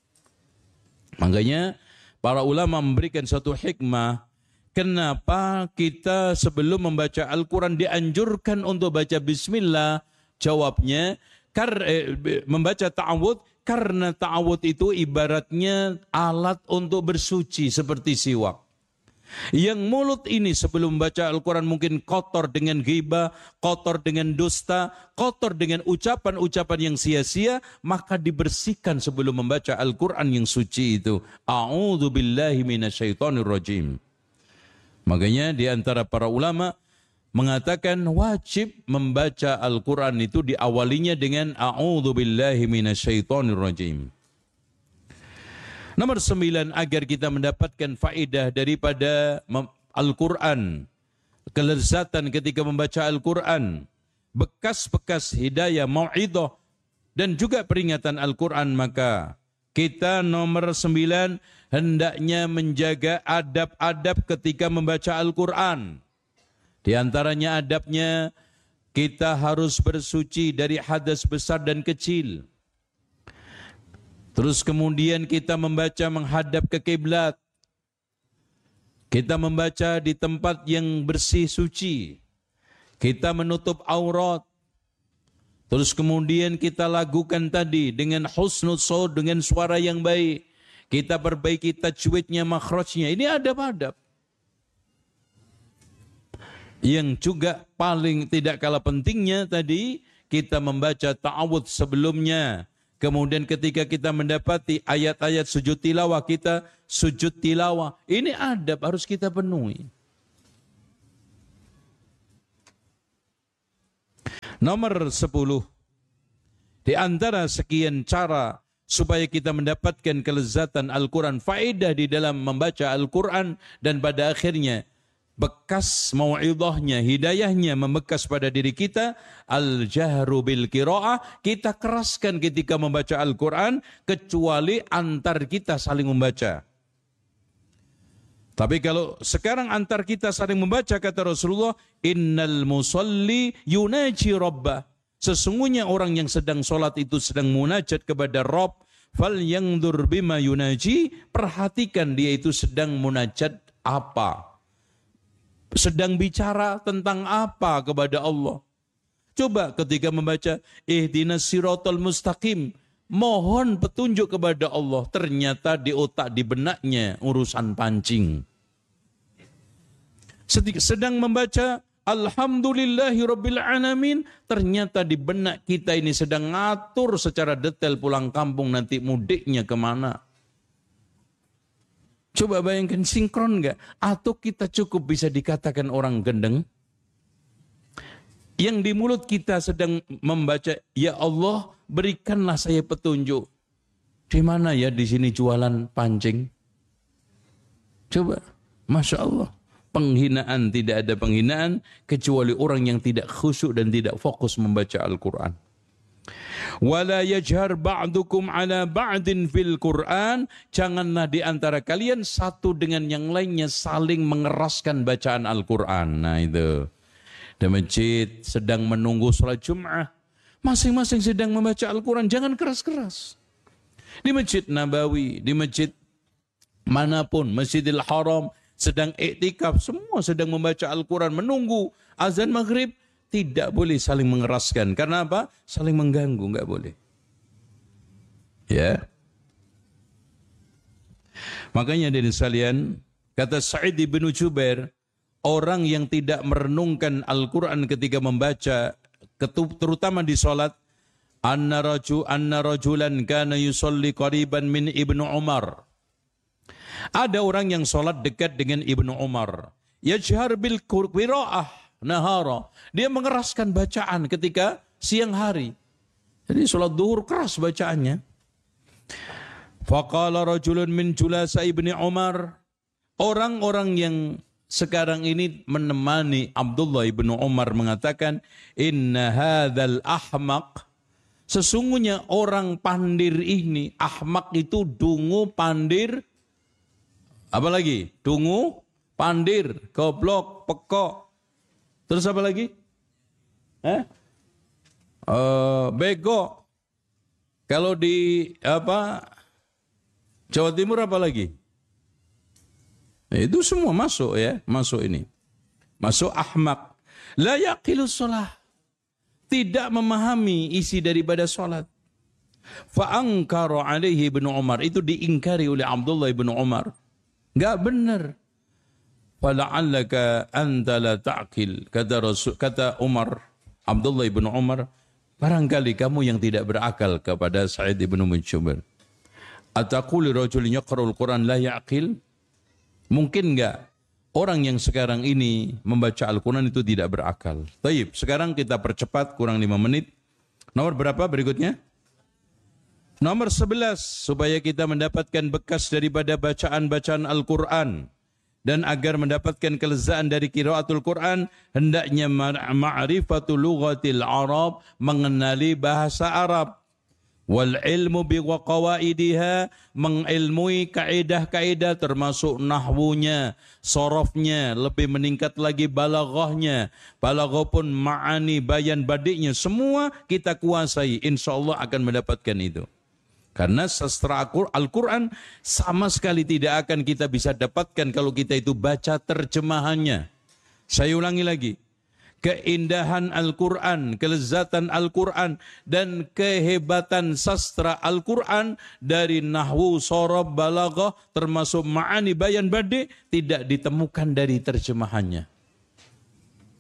Makanya para ulama memberikan satu hikmah, kenapa kita sebelum membaca Al-Quran dianjurkan untuk baca bismillah? Jawabnya, kar, eh, membaca ta'awud, karena ta'awud itu ibaratnya alat untuk bersuci seperti siwak. Yang mulut ini sebelum baca Al-Quran mungkin kotor dengan ghibah, kotor dengan dusta, kotor dengan ucapan-ucapan yang sia-sia, maka dibersihkan sebelum membaca Al-Quran yang suci itu. A'udzu billahi minasyaitonir rajim. Makanya di antara para ulama mengatakan wajib membaca Al-Quran itu diawalinya dengan a'udzu billahi minasyaitonir rajim. Nomor sembilan, agar kita mendapatkan faedah daripada Al-Quran, kelezatan ketika membaca Al-Quran, bekas-bekas hidayah, mau'idhah, dan juga peringatan Al-Quran, maka kita nomor sembilan, hendaknya menjaga adab-adab ketika membaca Al-Quran. Di antaranya adabnya, kita harus bersuci dari hadas besar dan kecil. Terus kemudian kita membaca menghadap ke kiblat. Kita membaca di tempat yang bersih suci. Kita menutup aurat. Terus kemudian kita lakukan tadi dengan husnul shaut, dengan suara yang baik. Kita perbaiki tajwidnya, makhrajnya. Ini adab-adab. Yang juga paling tidak kalah pentingnya tadi, kita membaca ta'awudz sebelumnya. Kemudian ketika kita mendapati ayat-ayat sujud tilawah, kita sujud tilawah. Ini adab harus kita penuhi. Nomor sepuluh. Di antara sekian cara supaya kita mendapatkan kelezatan Al-Quran, faedah di dalam membaca Al-Quran, dan pada akhirnya bekas mau'idhahnya, hidayahnya membekas pada diri kita, al-jahru bil qiraah, kita keraskan ketika membaca Al-Quran, kecuali antar kita saling membaca. Tapi kalau sekarang antar kita saling membaca, kata Rasulullah, innal musalli yunaji rabbah. Sesungguhnya orang yang sedang sholat itu sedang munajat kepada Rabb. Fal yangdur bima yunaji, perhatikan dia itu sedang munajat apa. Sedang bicara tentang apa kepada Allah. Coba ketika membaca ihdinas siratal mustaqim, mohon petunjuk kepada Allah, ternyata di otak di benaknya urusan pancing. Sedang membaca alhamdulillahi rabbil alamin, ternyata di benak kita ini sedang ngatur secara detail pulang kampung nanti mudiknya kemana. Coba bayangkan, sinkron enggak? Atau kita cukup bisa dikatakan orang gendeng? Yang di mulut kita sedang membaca, ya Allah berikanlah saya petunjuk. Di mana ya di sini jualan pancing? Coba, Masya Allah. Penghinaan, tidak ada penghinaan kecuali orang yang tidak khusyuk dan tidak fokus membaca Al-Quran. Wala yajhar ba'dukum ala ba'din fil Qur'an, janganlah di antara kalian satu dengan yang lainnya saling mengeraskan bacaan Al-Quran. Nah itu, di masjid sedang menunggu sholat Jum'ah, masing-masing sedang membaca Al-Quran, jangan keras-keras. Di Masjid Nabawi, di masjid manapun, Masjidil Haram, sedang iktikaf, semua sedang membaca Al-Quran, menunggu azan maghrib, tidak boleh saling mengeraskan. Karena apa? Saling mengganggu, enggak boleh. Ya. Makanya dari sekalian, kata Sa'id bin Jubair, orang yang tidak merenungkan Al-Quran ketika membaca, terutama di sholat, anna raju anna rajulan kana yusalli qariban min Ibnu Umar. Ada orang yang sholat dekat dengan Ibnu Umar. Yajhar bil qiraah nahara. Dia mengeraskan bacaan ketika siang hari. Jadi sholat duhur keras bacaannya. Faqala rajulun min julasa Ibnu Umar. Orang-orang yang sekarang ini menemani Abdullah Ibnu Umar mengatakan, inna hadzal ahmaq. Sesungguhnya orang pandir ini, ahmaq itu dungu, pandir, apa lagi? Dungu, pandir, goblok, pekok. Terus apa lagi? Eh? Uh, bego. Kalau di apa Jawa Timur apa lagi? Itu semua masuk ya, masuk ini. Masuk ahmaq. La yaqilus shalah. Tidak memahami isi daripada salat. Fa ankara alaihi Ibnu Umar. Itu diingkari oleh Abdullah Ibnu Umar. Enggak benar. Fala'allaka anta la ta'qil, kata Rasul, kata Umar, Abdullah ibnu Umar, barangkali kamu yang tidak berakal, kepada Sa'id ibnu Jubair. Ataqulu rajulun yaqra'ul Quran la ya'qil? Mungkin enggak orang yang sekarang ini membaca Al-Quran itu tidak berakal? Baik, sekarang kita percepat, kurang lima menit. Nomor berapa berikutnya? Nomor sebelas, supaya kita mendapatkan bekas daripada bacaan-bacaan Al-Quran. Dan agar mendapatkan kelezaan dari qiraatul Quran, hendaknya ma'rifatul lughatil Arab, mengenali bahasa Arab. Wal ilmu biqawaidiha, mengilmui kaidah-kaidah termasuk nahwunya, sorofnya, lebih meningkat lagi balaghahnya. Balaghah pun ma'ani, bayan badiknya, semua kita kuasai, insyaallah akan mendapatkan itu. Karena sastra Al-Quran sama sekali tidak akan kita bisa dapatkan kalau kita itu baca terjemahannya. Saya ulangi lagi. Keindahan Al-Quran, kelezatan Al-Quran, dan kehebatan sastra Al-Quran dari nahwu, sorob, balaghah, termasuk ma'ani, bayan, badi, tidak ditemukan dari terjemahannya.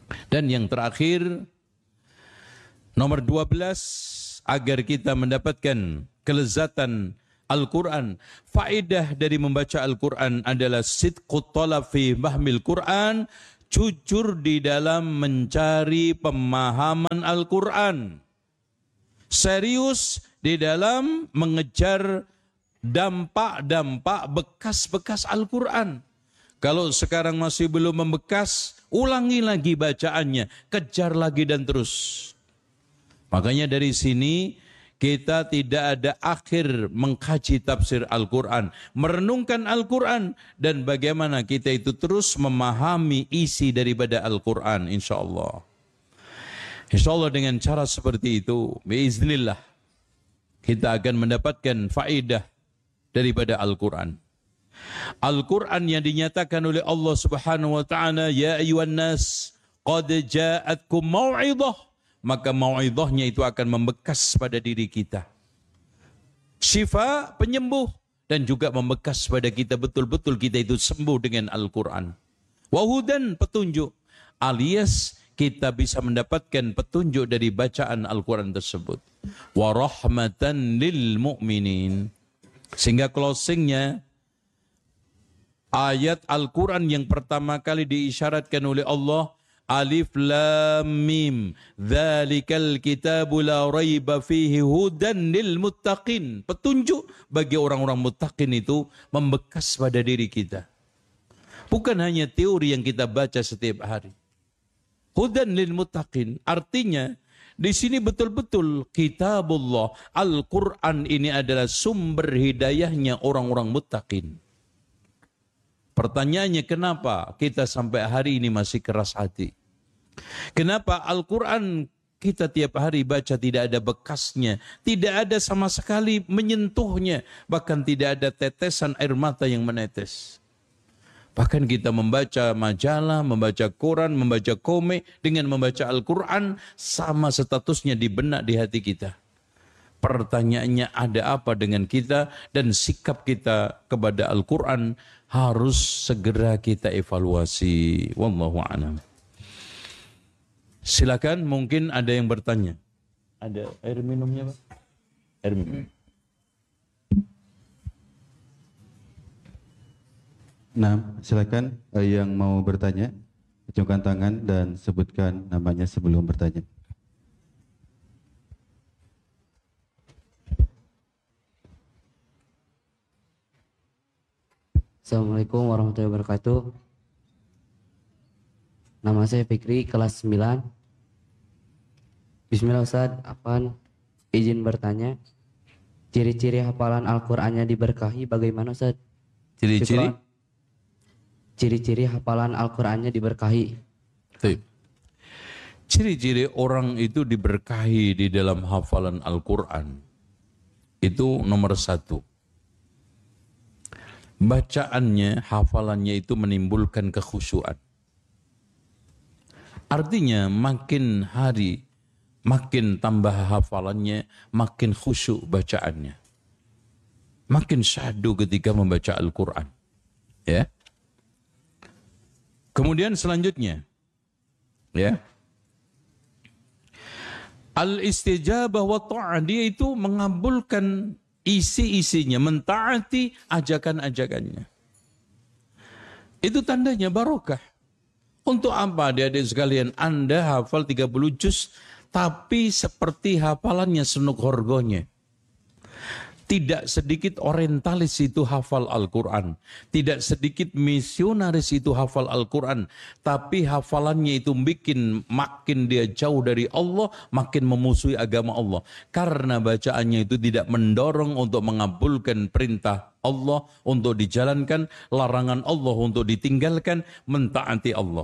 Dan yang terakhir, nomor dua belas, agar kita mendapatkan kelezatan Al-Quran. Faedah dari membaca Al-Quran adalah sidqut talab fi fahmil Quran, jujur di dalam mencari pemahaman Al-Quran. Serius di dalam mengejar dampak-dampak bekas-bekas Al-Quran. Kalau sekarang masih belum membekas, ulangi lagi bacaannya, kejar lagi dan terus. Makanya dari sini kita tidak ada akhir mengkaji tafsir Al-Quran, merenungkan Al-Quran, dan bagaimana kita itu terus memahami isi daripada Al-Quran, insya Allah. Insya Allah dengan cara seperti itu, biiznillah, kita akan mendapatkan faedah daripada Al-Quran. Al-Quran yang dinyatakan oleh Allah Subhanahu wa taala, ya ayyuhan nas qad ja'atkum mau'izah, maka mau'izahnya itu akan membekas pada diri kita. Syifa, penyembuh, dan juga membekas pada kita, betul-betul kita itu sembuh dengan Al-Quran. Wahudan, petunjuk, alias kita bisa mendapatkan petunjuk dari bacaan Al-Quran tersebut. Wa rahmatan lil mu'minin. Sehingga closingnya, ayat Al-Quran yang pertama kali diisyaratkan oleh Allah, Alif Lam Mim, dzalikal kitabu la raiba fihi hudan lil muttaqin. Petunjuk bagi orang-orang muttaqin itu membekas pada diri kita. Bukan hanya teori yang kita baca setiap hari. Hudan lil muttaqin artinya di sini betul-betul kitabullah, Al-Quran ini adalah sumber hidayahnya orang-orang muttaqin. Pertanyaannya, kenapa kita sampai hari ini masih keras hati? Kenapa Al-Quran kita tiap hari baca tidak ada bekasnya, tidak ada sama sekali menyentuhnya, bahkan tidak ada tetesan air mata yang menetes. Bahkan kita membaca majalah, membaca Quran, membaca komik, dengan membaca Al-Quran, sama statusnya di benak di hati kita. Pertanyaannya, ada apa dengan kita dan sikap kita kepada Al-Quran harus segera kita evaluasi. Wallahu a'lam. Silakan, mungkin ada yang bertanya. Ada air minumnya, Pak? Air minum. Nah, silakan yang mau bertanya, acungkan tangan dan sebutkan namanya sebelum bertanya. Assalamualaikum warahmatullahi wabarakatuh. Nama saya Fikri, kelas sembilan. Bismillah Ustaz, Afan izin bertanya. Ciri-ciri hafalan Al-Qur'annya diberkahi bagaimana Ustaz? Ciri-ciri? Ciri-ciri hafalan Al-Qur'annya diberkahi. Ciri-ciri orang itu diberkahi di dalam hafalan Al-Quran. Itu nomor satu. Bacaannya, hafalannya itu menimbulkan kekhusyuan. Artinya makin hari, makin tambah hafalannya, makin khusyuk bacaannya. Makin syahdu ketika membaca Al-Quran. Ya. Kemudian selanjutnya, ya, al-istijabah wa ta'ah, dia itu mengabulkan isi-isinya, mentaati ajakan-ajakannya. Itu tandanya barokah. Untuk apa adik-adik sekalian Anda hafal tiga puluh juz, tapi seperti hafalannya Senuk Horgonya. Tidak sedikit orientalis itu hafal Al-Quran. Tidak sedikit misionaris itu hafal Al-Quran. Tapi hafalannya itu bikin makin dia jauh dari Allah, makin memusuhi agama Allah. Karena bacaannya itu tidak mendorong untuk mengabulkan perintah Allah untuk dijalankan, larangan Allah untuk ditinggalkan, mentaati Allah.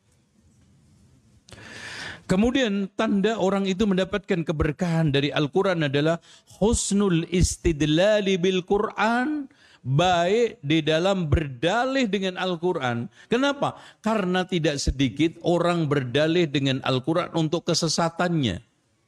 Kemudian tanda orang itu mendapatkan keberkahan dari Al-Quran adalah husnul istidlali bil Quran, baik di dalam berdalih dengan Al-Quran. Kenapa? Karena tidak sedikit orang berdalih dengan Al-Quran untuk kesesatannya.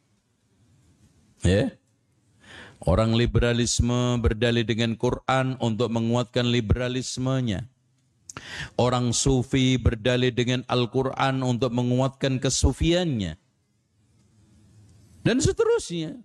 Ya. Orang liberalisme berdalih dengan Quran untuk menguatkan liberalismenya. Orang sufi berdalih dengan Al-Quran untuk menguatkan kesufiannya. Dan seterusnya.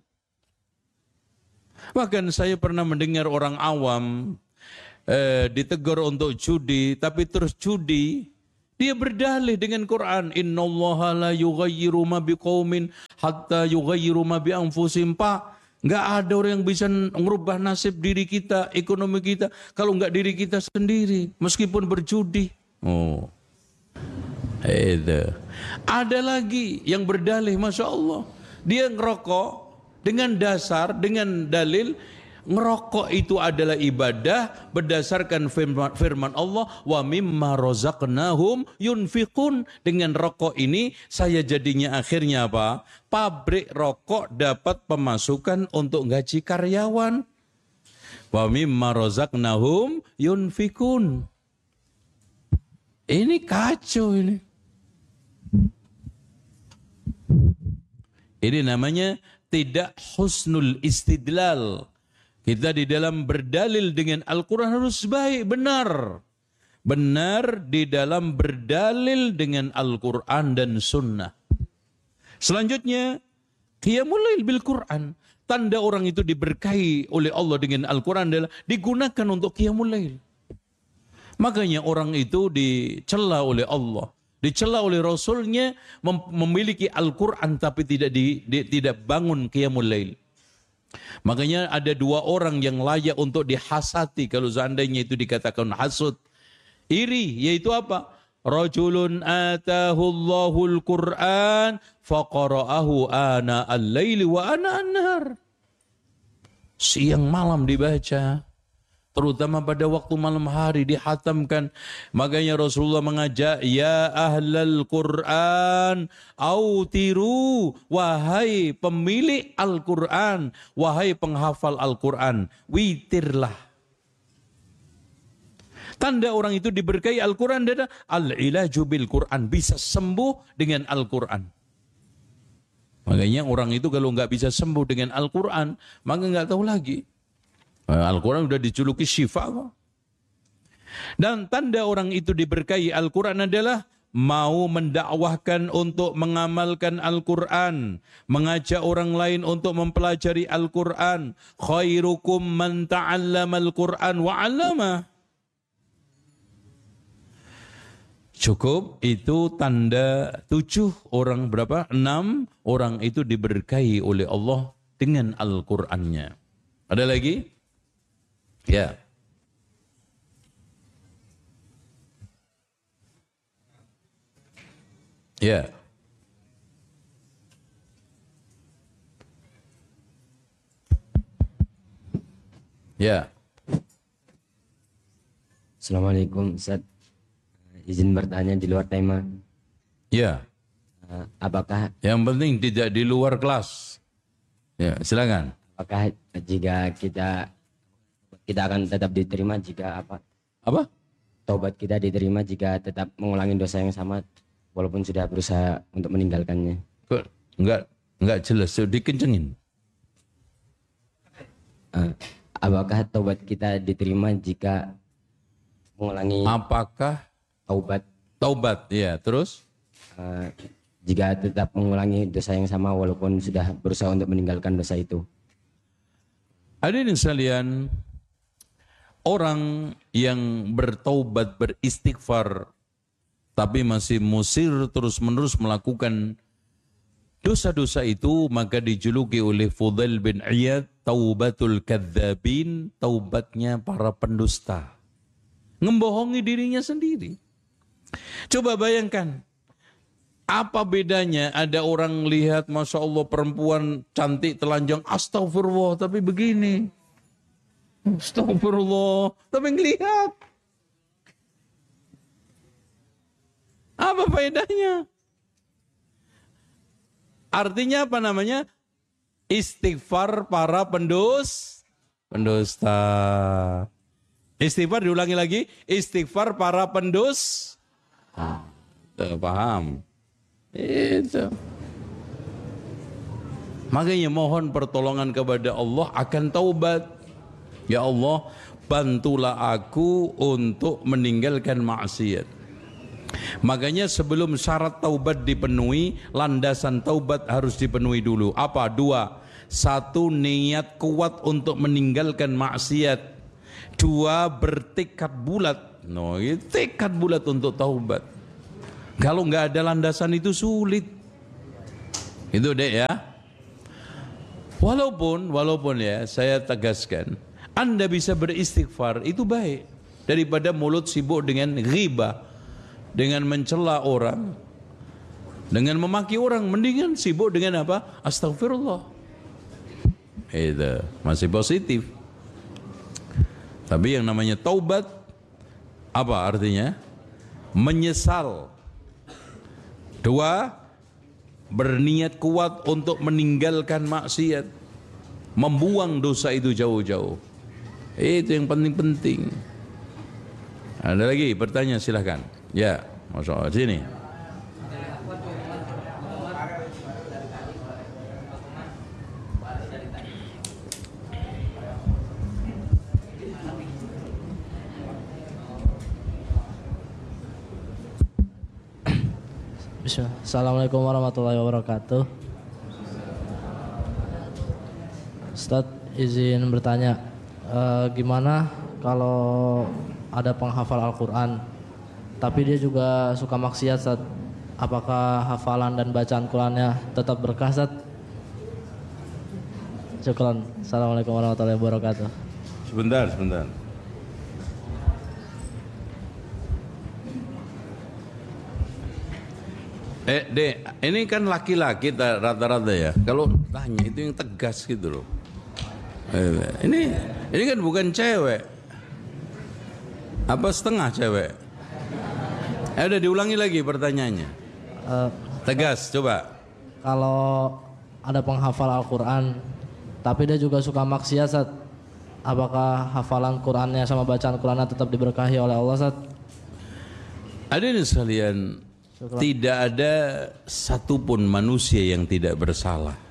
Bahkan saya pernah mendengar orang awam eh, ditegur untuk judi, tapi terus judi. Dia berdalih dengan Quran. Innallaha la yughayyiru ma biqaumin hatta yughayyiru ma bi anfusihim. Pak, enggak ada orang yang bisa merubah nasib diri kita, ekonomi kita, kalau enggak diri kita sendiri, meskipun berjudi. Oh, itu. Ada lagi yang berdalih, masya Allah. Dia ngerokok dengan dasar, dengan dalil ngerokok itu adalah ibadah berdasarkan firman, firman Allah, wa mimma razaqnahum yunfiqun. Dengan rokok ini saya jadinya akhirnya apa? Pabrik rokok dapat pemasukan untuk gaji karyawan. Wa mimma razaqnahum yunfiqun. Ini kacau ini. Ini namanya tidak husnul istidlal. Kita di dalam berdalil dengan Al-Quran harus baik, benar. Benar di dalam berdalil dengan Al-Quran dan Sunnah. Selanjutnya, qiyamul lail bil Quran. Tanda orang itu diberkahi oleh Allah dengan Al-Quran adalah digunakan untuk qiyamul lail. Makanya orang itu dicela oleh Allah, dicela oleh Rasulnya mem memiliki Al-Quran tapi tidak di, di, tidak bangun qiyamul lail. Makanya ada dua orang yang layak untuk dihasati kalau seandainya itu dikatakan hasud, iri, yaitu apa? Rajulun atahu Allahul Quran faqara'ahu ana al-laili wa ana an-nahar. Siang malam dibaca, terutama pada waktu malam hari dihatamkan. Makanya Rasulullah mengajak, ya ahlal Quran autiru, wahai pemilik Al-Quran, wahai penghafal Al-Quran, witirlah. Tanda orang itu diberkahi Al-Quran adalah al-ilaju bil Quran, bisa sembuh dengan Al-Quran. Makanya orang itu kalau nggak bisa sembuh dengan Al-Quran, maka nggak tahu lagi. Al-Quran sudah dijuluki syifa kok. Dan tanda orang itu diberkahi Al-Quran adalah mau mendakwahkan untuk mengamalkan Al-Quran, mengajak orang lain untuk mempelajari Al-Quran. Khairukum man ta'allama Al-Quran wa 'allamah. Cukup, itu tanda tujuh orang berapa? Enam orang itu diberkahi oleh Allah dengan Al-Qurannya. Ada lagi? Ya. Ya. Ya. Assalamualaikum Ustaz. Izin bertanya di luar tema. Ya. Uh, apakah Yang penting tidak di luar kelas. Ya, silakan. apakah jika kita kita akan tetap diterima jika apa? Apa? Taubat kita diterima jika tetap mengulangi dosa yang sama walaupun sudah berusaha untuk meninggalkannya. Kok enggak enggak jelas, dikencengin. Uh, apakah taubat kita diterima jika mengulangi Apakah taubat taubat? Ya, terus? uh, jika tetap mengulangi dosa yang sama walaupun sudah berusaha untuk meninggalkan dosa itu. Hadirin sekalian, orang yang bertaubat, beristighfar, tapi masih musir terus-menerus melakukan dosa-dosa itu, maka dijuluki oleh Fudail bin Iyad taubatul kadzabin, taubatnya para pendusta. Membohongi dirinya sendiri. Coba bayangkan, apa bedanya ada orang lihat, Masya Allah perempuan cantik telanjang, astagfirullah, tapi begini. Astagfirullah, tapi ngelihat. Apa bedanya? Artinya apa namanya? Istighfar para pendus, pendusta. Istighfar diulangi lagi, istighfar para pendus. Ah, paham? Itu. Makanya mohon pertolongan kepada Allah akan taubat. Ya Allah, bantulah aku untuk meninggalkan maksiat. Makanya sebelum syarat taubat dipenuhi, landasan taubat harus dipenuhi dulu. Apa? Dua. Satu, niat kuat untuk meninggalkan maksiat. Dua, bertekad bulat. No, tekad bulat untuk taubat. Kalau nggak ada landasan itu sulit. Itu deh ya. Walaupun, walaupun ya, saya tegaskan, Anda bisa beristighfar itu baik daripada mulut sibuk dengan ghibah, dengan mencela orang, dengan memaki orang. Mendingan sibuk dengan apa? Astagfirullah. Itu masih positif. Tapi yang namanya taubat, apa artinya? Menyesal. Dua, berniat kuat untuk meninggalkan maksiat, membuang dosa itu jauh-jauh. Itu yang penting-penting. Ada lagi pertanyaan, silahkan. Ya, masya Allah, sini. Assalamualaikum warahmatullahi wabarakatuh. Ustaz, izin bertanya, e, gimana kalau ada penghafal Al-Quran tapi dia juga suka maksiat, Ustaz? Apakah hafalan dan bacaan Qurannya tetap berkah, Ustaz? Syukran. Assalamualaikum warahmatullahi wabarakatuh. Sebentar, sebentar. Eh, Dek, ini kan laki-laki rata-rata ya. Kalau tanya itu yang tegas gitu loh. Eh, ini ini kan bukan cewek. Apa setengah cewek? Eh, udah diulangi lagi pertanyaannya. Uh, Tegas, coba. Kalau ada penghafal Al-Quran tapi dia juga suka maksiat, Ustaz, apakah hafalan Qurannya sama bacaan Qurannya tetap diberkahi oleh Allah, Ustaz? Hadirin sekalian, tidak ada satupun manusia yang tidak bersalah.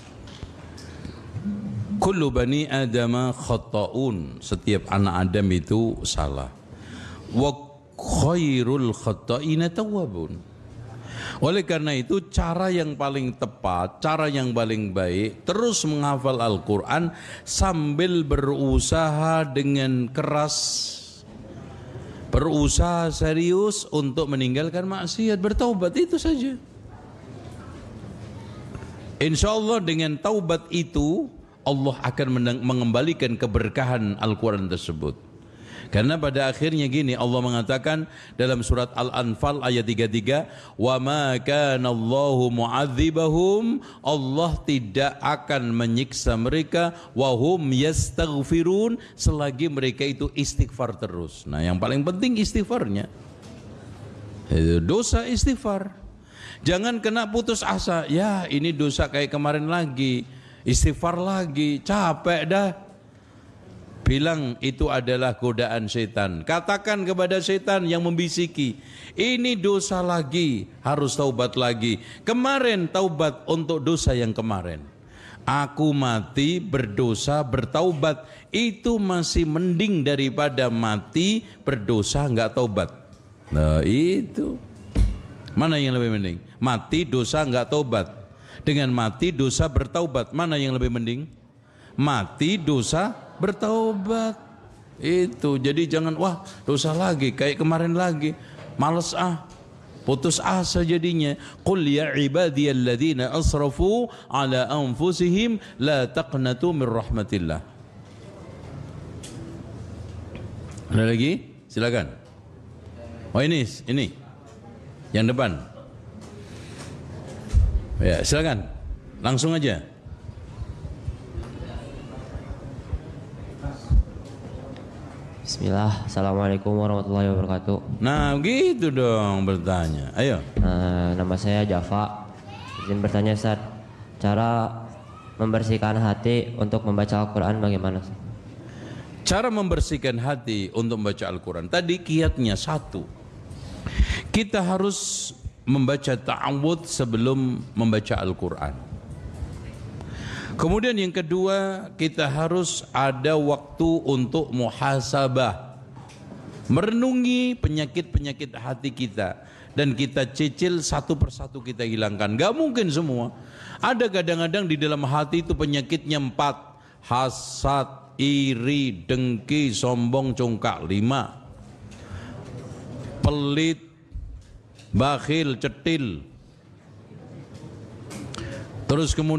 Kullu bani adama khata'un. Setiap anak Adam itu salah. Wa khairul khata'ina tawwabun. Oleh karena itu cara yang paling tepat, cara yang paling baik, terus menghafal Al-Quran sambil berusaha dengan keras, berusaha serius untuk meninggalkan maksiat, bertaubat, itu saja. Insya Allah dengan taubat itu Allah akan mengembalikan keberkahan Al-Quran tersebut. Karena pada akhirnya gini, Allah mengatakan dalam surat Al-Anfal ayat tiga puluh tiga, wa ma kana Allahu mu'adzibahum, Allah tidak akan menyiksa mereka, wa hum yastaghfirun, selagi mereka itu istighfar terus. Nah, yang paling penting istighfarnya. Itu dosa istighfar. Jangan kena putus asa, ya ini dosa kayak kemarin lagi, istighfar lagi, capek dah. Bilang itu adalah godaan setan. Katakan kepada setan yang membisiki, ini dosa lagi, harus taubat lagi. Kemarin taubat untuk dosa yang kemarin. Aku mati berdosa bertaubat, itu masih mending daripada mati berdosa enggak taubat. Nah itu, mana yang lebih mending? Mati dosa enggak taubat, dengan mati dosa bertaubat, mana yang lebih mending? Mati dosa bertaubat. Itu, jadi jangan wah dosa lagi kayak kemarin lagi, males ah, putus asa jadinya. Qul ya ibadiyalladzina asrafu ala anfusihim la taqnatu min rahmatillah. Ada lagi? Silakan. Oh ini, ini yang depan. Ya silakan, langsung aja. Bismillah, Assalamualaikum warahmatullahi wabarakatuh. Nah gitu dong bertanya. Ayo. Nah, nama saya Java. Izin bertanya, Ustaz, cara membersihkan hati untuk membaca Al-Quran bagaimana? Cara membersihkan hati untuk membaca Al-Quran, tadi kiatnya satu, kita harus membaca ta'awudz sebelum membaca Al-Quran. Kemudian yang kedua, kita harus ada waktu untuk muhasabah, merenungi penyakit-penyakit hati kita, dan kita cicil satu persatu kita hilangkan. Gak mungkin semua. Ada kadang-kadang di dalam hati itu penyakitnya empat: hasad, iri, dengki, sombong, congkak. Lima: pelit, bakhil, cetil. Terus kemudian